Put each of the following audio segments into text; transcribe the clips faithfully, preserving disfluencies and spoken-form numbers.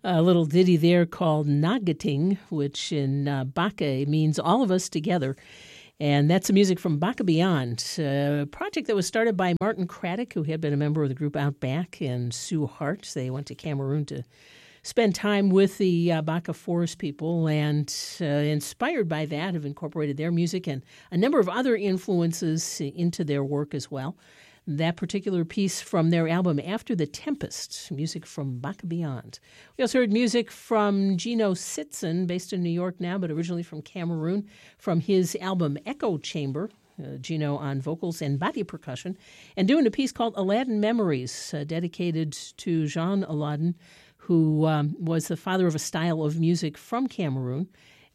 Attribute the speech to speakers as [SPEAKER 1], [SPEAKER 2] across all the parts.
[SPEAKER 1] A little ditty there called Nagating, which in uh, Baka means all of us together. And that's the music from Baka Beyond, a project that was started by Martin Craddock, who had been a member of the group Outback, and Sue Hart. They went to Cameroon to spend time with the uh, Baka Forest people, and uh, inspired by that, have incorporated their music and a number of other influences into their work as well. That particular piece from their album After the Tempest, music from Baka Beyond. We also heard music from Gino Sitson, based in New York now, but originally from Cameroon, from his album Echo Chamber. Uh, Gino on vocals and body percussion, and doing a piece called Aladdin Memories, uh, dedicated to Jean Aladdin, who um, was the father of a style of music from Cameroon.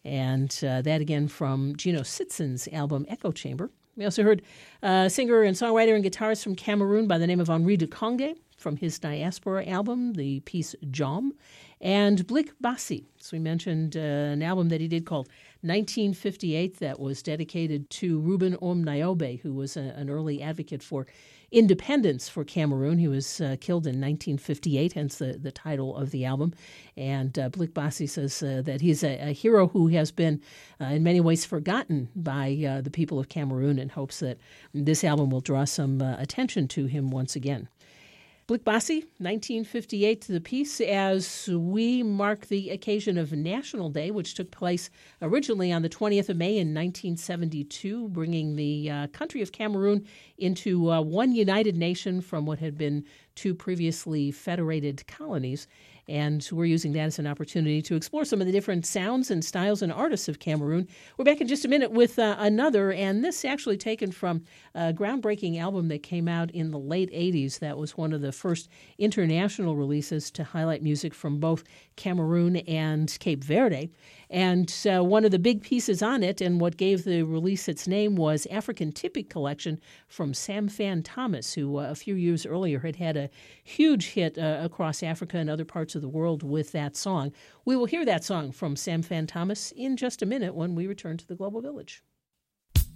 [SPEAKER 1] And uh, that again from Gino Sitson's album Echo Chamber. We also heard a singer and songwriter and guitarist from Cameroon by the name of Henri de Conge from his Diaspora album, the piece Jom, and Blick Bassi. So we mentioned uh, an album that he did called nineteen fifty-eight that was dedicated to Ruben Om Niobe, who was a, an early advocate for independence for Cameroon. He was uh, killed in nineteen fifty-eight, hence the, the title of the album. And uh, Blick Bassi says uh, that he's a, a hero who has been uh, in many ways forgotten by uh, the people of Cameroon, and hopes that this album will draw some uh, attention to him once again. Blick Bassi, nineteen fifty-eight to the piece, as we mark the occasion of National Day, which took place originally on the twentieth of May in nineteen seventy-two, bringing the uh, country of Cameroon into uh, one united nation from what had been two previously federated colonies. And we're using that as an opportunity to explore some of the different sounds and styles and artists of Cameroon. We're back in just a minute with uh, another, and this actually taken from a groundbreaking album that came out in the late eighties. That was one of the first international releases to highlight music from both Cameroon and Cape Verde. And uh, one of the big pieces on it, and what gave the release its name, was African Typic Collection from Sam Fan Thomas, who uh, a few years earlier had had a huge hit uh, across Africa and other parts of the world with that song. We will hear that song from Sam Fan Thomas in just a minute when we return to the Global Village.